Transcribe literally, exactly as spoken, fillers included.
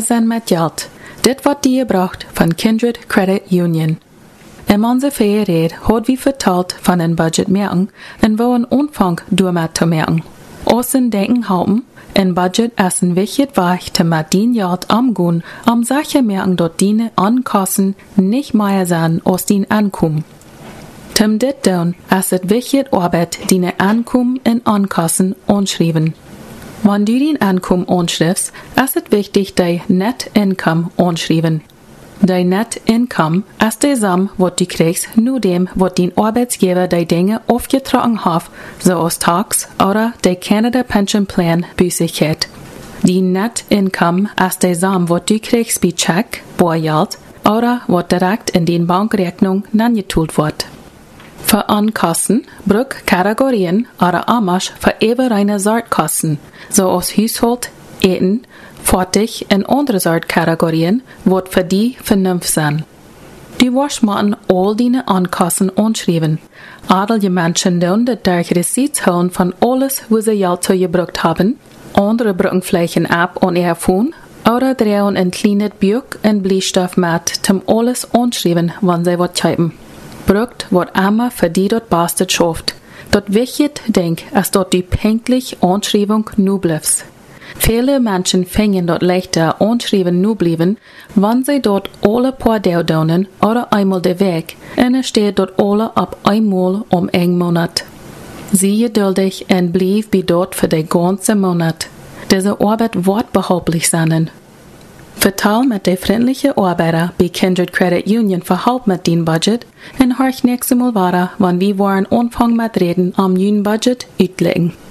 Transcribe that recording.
mache sein mit Geld. Dit wat die gebracht von Kindred Credit Union. In onze Feierred had we verteld van een budget merken en wo een omvang door met te merken. Ossen denken houden, een budget is een wichtig weg te met dien geld omgaan om zaken merken dat die aankosten niet meer zijn als die aankomen. Tim dit doen is het wichtig arbeid die aankomen en aankosten aanschrijven. Wanneer du die aankomen aanschrijft, is het wichtig dat je net income aanschrijven. Die net income is de som wat du krijgt nu dem wat die arbeidsgever die dingen afgetrokken heeft, zoals tax oder de Canada Pension Plan bezigheid. Die net income is de som wat du krijgt bij check, boorgeld oder wat direct in die bankrekening nangetult wordt. Für Ankosten bruk Kategorien oder Amasch für evereine Sortkosten, zoals huishoud, eten, fertig en andere soort Kategorien wat für die vernünft zijn. Die wasmaten all die Ankosten aanschrijven. Adel je mensen doen dat durch Receipts houden van alles wat ze geld zu gebruikt haben. Andere bruken flächen ab und ihr Phone oder drehen ein kleines Buch en Bleistift mit, zum alles aanschrijven, wann sie wat schreiben. Brukt wat immer für die dort bastet schafft. Dort wichtig denk, als dort die pünktlich Anschreibung nu bliebs. Viele Menschen fingen dort leichter Anschreiben nu blieben, wann sie dort alle paar Tage donen oder einmal de Weg, und es steht dort alle ab einmal um ein Monat. Sie geduldig und blieb bei dort für den ganzen Monat. Diese Arbeit wird behauptlich sein. Vertal mit der freundlichen Arbeiter bei Kindred Credit Union verhalb mit den Budget und horch nächstes Mal weiter, wann wir waren Anfang mit Reden am neuen Budget uitleggen.